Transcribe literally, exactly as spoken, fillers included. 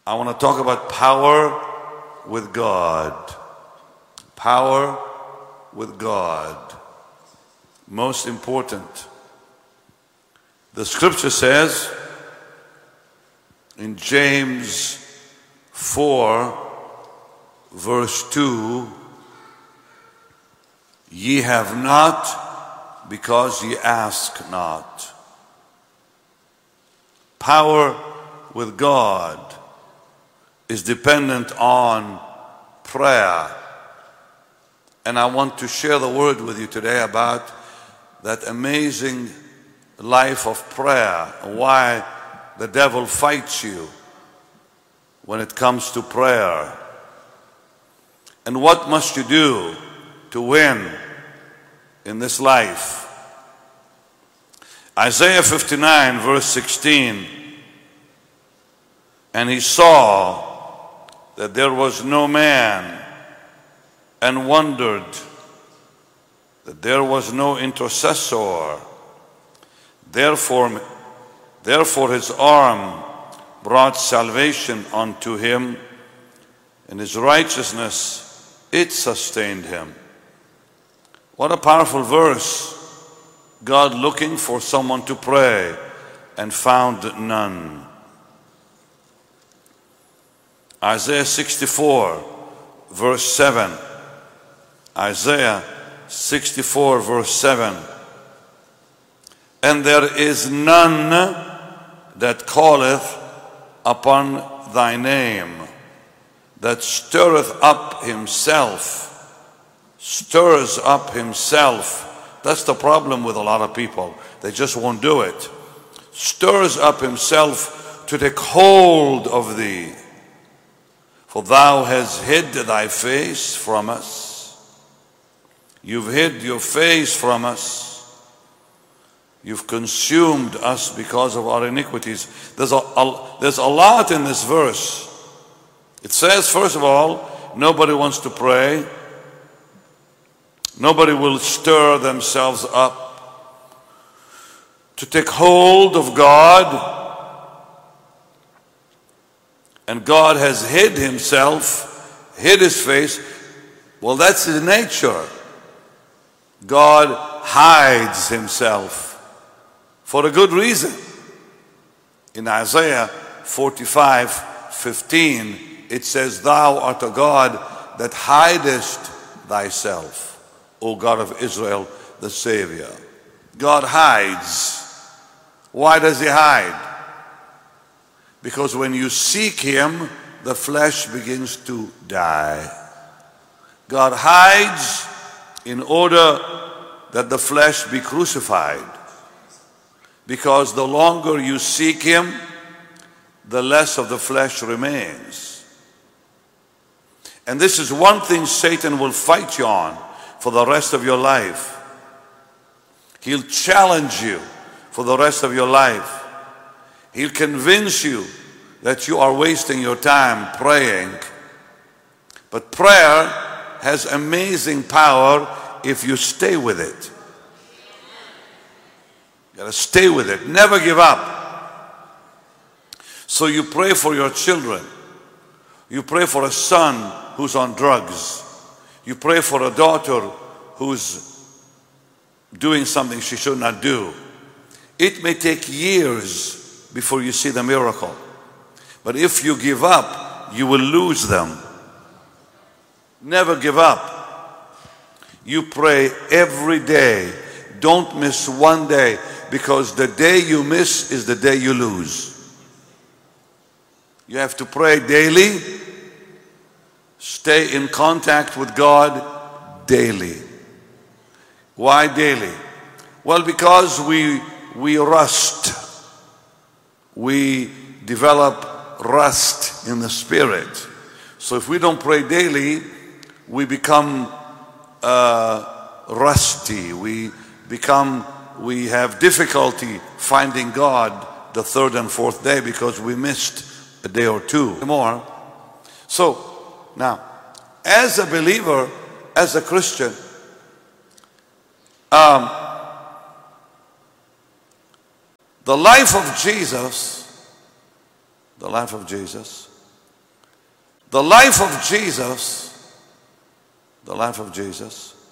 I want to talk about power with God. Power with God. Most important. The scripture says in James four, verse two, ye have not because ye ask not. Power with God is dependent on prayer. And I want to share the word with you today about that amazing life of prayer, why the devil fights you when it comes to prayer. And what must you do to win in this life? Isaiah fifty-nine, verse sixteen. And he saw that there was no man, and wondered that there was no intercessor. Therefore, therefore his arm brought salvation unto him, and his righteousness, it sustained him. What a powerful verse. God looking for someone to pray and found none. Isaiah sixty-four, verse seven. Isaiah sixty-four, verse seven. And there is none that calleth upon thy name, that stirreth up himself, stirs up himself. That's the problem with a lot of people. They just won't do it. Stirs up himself to take hold of thee. For thou hast hid thy face from us. You've hid your face from us. You've consumed us because of our iniquities. There's a, a, there's a lot in this verse. It says, first of all, nobody wants to pray. Nobody will stir themselves up to take hold of God. And God has hid himself, hid his face. Well, that's his nature. God hides himself for a good reason. In Isaiah forty-five, fifteen, it says, thou art a God that hidest thyself, O God of Israel, the Savior. God hides. Why does he hide? Because when you seek him, the flesh begins to die. God hides in order that the flesh be crucified. Because the longer you seek him, the less of the flesh remains. And this is one thing Satan will fight you on for the rest of your life. He'll challenge you for the rest of your life. He'll convince you that you are wasting your time praying. But prayer has amazing power if you stay with it. You gotta stay with it. Never give up. So you pray for your children. You pray for a son who's on drugs. You pray for a daughter who's doing something she should not do. It may take years before you see the miracle. But if you give up, you will lose them. Never give up. You pray every day. Don't miss one day, because the day you miss is the day you lose. You have to pray daily. Stay in contact with God daily. Why daily? Well, because we we rust. We develop rust in the spirit. So if we don't pray daily, we become uh, rusty. We become, we have difficulty finding God the third and fourth day because we missed a day or two more. So now, as a believer, as a Christian, um, the life of Jesus, the life of Jesus The life of Jesus, the life of Jesus